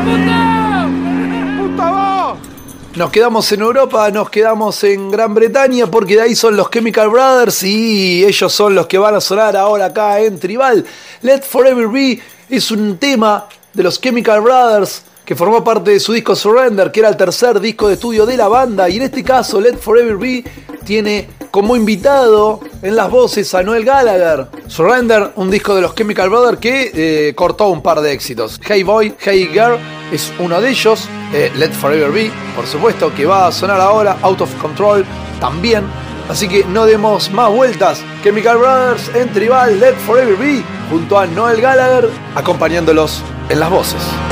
Nos quedamos en Europa, nos quedamos en Gran Bretaña, porque de ahí son los Chemical Brothers y ellos son los que van a sonar ahora acá en Tribal. Let Forever Be es un tema de los Chemical Brothers que formó parte de su disco Surrender, que era el tercer disco de estudio de la banda, y en este caso Let Forever Be tiene como invitado en las voces a Noel Gallagher. Surrender, un disco de los Chemical Brothers que cortó un par de éxitos. Hey Boy, Hey Girl es uno de ellos. Let Forever Be, por supuesto, que va a sonar ahora. Out of Control también. Así que no demos más vueltas. Chemical Brothers en Tribal, Let Forever Be, junto a Noel Gallagher, acompañándolos en las voces.